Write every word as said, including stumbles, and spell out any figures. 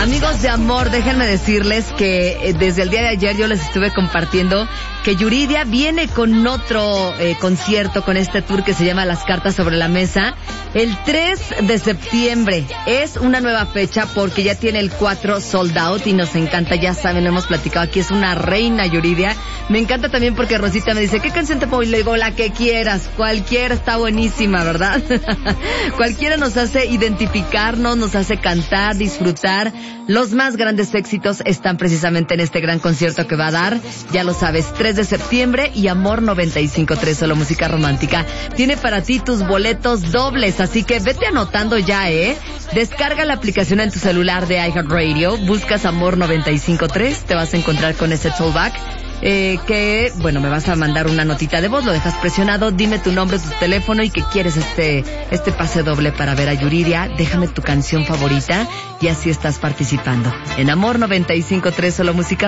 Amigos de amor, déjenme decirles que eh, desde el día de ayer yo les estuve compartiendo que Yuridia viene con otro eh, concierto, con este tour que se llama Las Cartas sobre la Mesa, el tres de septiembre. Es una nueva fecha porque ya tiene el cuatro sold out y nos encanta, ya saben, lo hemos platicado aquí, es una reina Yuridia. Me encanta también porque Rosita me dice, ¿qué canción te pongo? Y le digo, la que quieras, cualquiera está buenísima, ¿verdad? Cualquiera nos hace identificarnos, nos hace cantar, disfrutar. Los más grandes éxitos están precisamente en este gran concierto que va a dar, ya lo sabes, tres de septiembre y Amor noventa y cinco punto tres, solo música romántica. Tiene para ti tus boletos dobles, así que vete anotando ya, ¿eh? Descarga la aplicación en tu celular de iHeartRadio, buscas Amor noventa y cinco punto tres, te vas a encontrar con ese tollback. Eh, que, bueno, me vas a mandar una notita de voz, lo dejas presionado, dime tu nombre, tu teléfono y que quieres este, este pase doble para ver a Yuridia, déjame tu canción favorita y así estás participando en Amor noventa y cinco punto tres, solo música